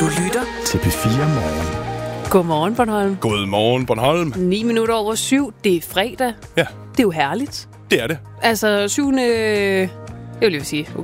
lytter til P4 Morgen. Godmorgen, Bornholm. Godmorgen, Bornholm. 9 minutter over 7. Det er fredag. Ja, Det er jo herligt. det er det. Altså, 7. Jeg vil lige sige,